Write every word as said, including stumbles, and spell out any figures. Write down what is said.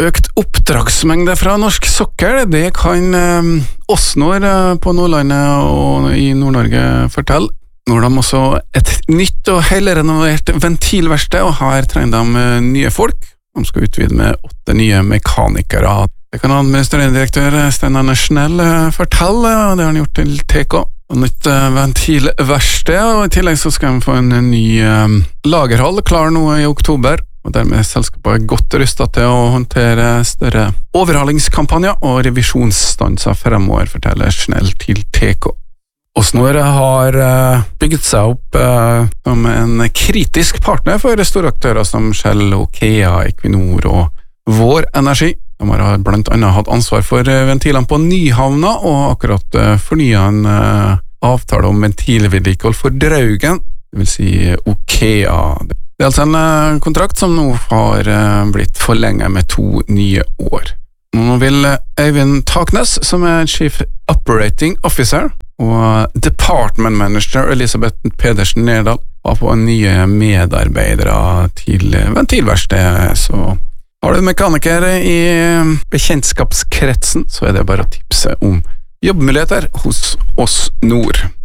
Økt oppdragsmengde fra norsk sokkel, det kan eh, Åsnor eh, på Nordlandet og i Nord-Norge fortelle. Nå har de også et nytt og helrenovert ventilverksted, og her trenger de eh, nye folk. De skal utvide med åtte nye mekanikere. Det kan administrerende direktør Stein Arne Schnell eh, fortelle, og det har han gjort til T K. Og nytt eh, ventilverksted, og i tillegg så skal de få en ny eh, lagerhall klar nå i oktober. Og dermed er selskapet godt rustet til å håndtere større overhalingskampanjer og revisjonsstanser fremover, forteller Schnell til T K. Åsnor har bygget seg opp som en kritisk partner for store aktører som Shell, Okea, Equinor og Vår Energi. De har blant annet hatt ansvar for ventilene på Nyhavna, og akkurat fornyet en avtale om ventilvedlikehold for Draugen, det vil si Okea. Det er altså en kontrakt som nå har blitt forlenget med to nye år. Nå vil Øyvind Taknes, som er Chief Operating Officer, og Department Manager Elisabeth Pedersen Nerdal, var på nye medarbeidere til ventilverkstedet. Så har du en mekaniker i bekjentskapskretsen, så er det bare å tipse om jobbmuligheter hos oss Nord.